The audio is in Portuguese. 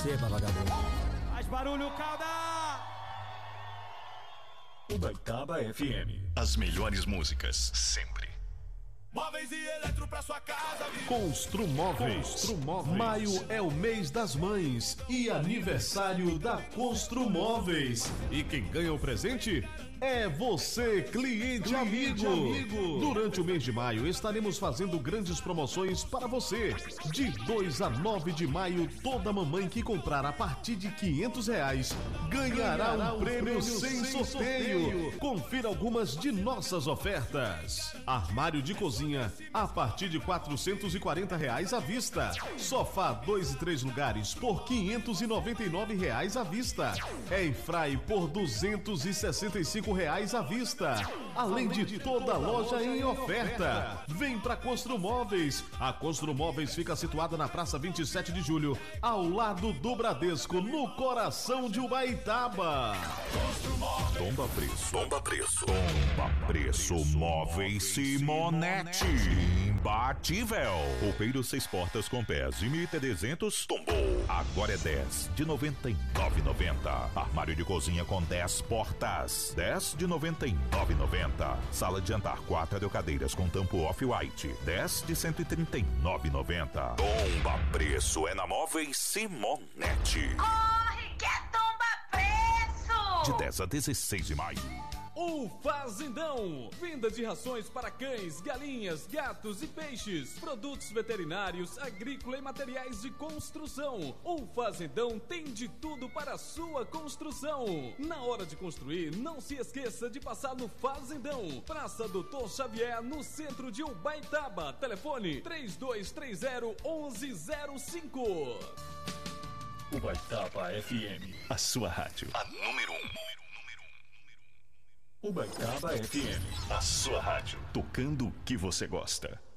Receba, vagabundo. Faz barulho, Calda! Ubaitaba FM. As melhores músicas, sempre. Móveis e eletro pra sua casa. Construmóveis. Maio é o mês das mães e aniversário da Construmóveis. E quem ganha o presente é você, cliente amigo. Durante o mês de maio estaremos fazendo grandes promoções para você. De 2 a 9 de maio, toda mamãe que comprar a partir de R$500 ganhará um prêmio sem sorteio. Confira algumas de nossas ofertas. Armário de cozinha a partir de R$440 à vista. Sofá 2 e 3 lugares por R$599 à vista. Airfry por R$265 à vista, além de toda a loja em oferta. Vem pra Construmóveis. A Construmóveis fica situada na Praça 27 de Julho, ao lado do Bradesco, no coração de Ubaitaba. Tomba preço. Móveis Simonetti. Imbatível. Roupeiro 6 portas com pés de 1.300 tombou. Agora é 10 de 99,90. Armário de cozinha com 10 portas, 10 de 99,90. Sala de jantar 4 cadeiras com tampo off-white, 10 de 139,90. Tomba preço é na Móveis Simonetti. Corre que é tomba preço! De 10 a 16 de maio. O Fazendão, venda de rações para cães, galinhas, gatos e peixes, produtos veterinários, agrícola e materiais de construção. O Fazendão tem de tudo para a sua construção. Na hora de construir, não se esqueça de passar no Fazendão, Praça Doutor Xavier, no centro de Ubaitaba. Telefone 3230-1105. Ubaitaba FM, a sua rádio. A número 1. Ubaitaba FM, a sua rádio. Tocando o que você gosta.